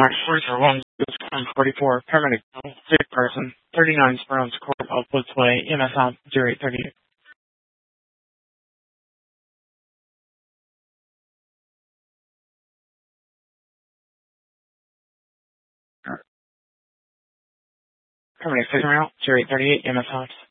Max 44 44, paramedic, sick person, 39 Sparrows Court, Woods Way, EMS out 0838. Paramedic, sick out 0838, EMS out.